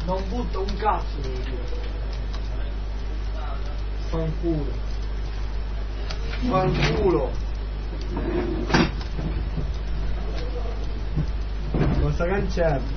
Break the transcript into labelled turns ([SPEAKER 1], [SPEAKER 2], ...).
[SPEAKER 1] Non butta un cazzo, devo dire. Fanculo. Fanculo. Cosa cancello?